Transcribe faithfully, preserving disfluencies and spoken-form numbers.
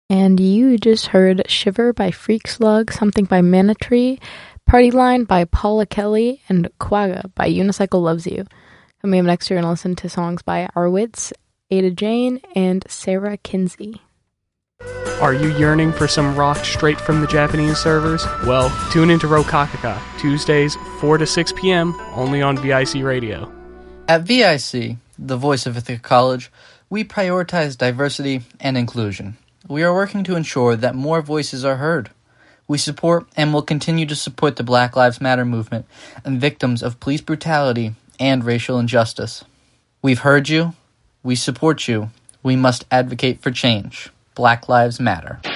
And you just heard Shiver by Freak Slug, Something by Manatree, Party Line by Paula Kelly, and Quagga by Unicycle Loves You. Coming up next, you're going to listen to songs by Arwitz, Ada Jane, and Sarah Kinsey. Are you yearning for some rock straight from the Japanese servers? Well, tune into Rokakaka, Tuesdays, four to six p.m., only on V I C Radio. At V I C, the voice of Ithaca College, we prioritize diversity and inclusion. We are working to ensure that more voices are heard. We support and will continue to support the Black Lives Matter movement and victims of police brutality and racial injustice. We've heard you. We support you. We must advocate for change. Black Lives Matter.